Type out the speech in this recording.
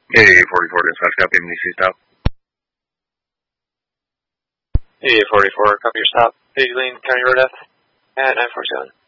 Hey, 44 dispatch, copy, MDC stop. Hey, 44, copy your stop. Big Lane, County Road F at 947.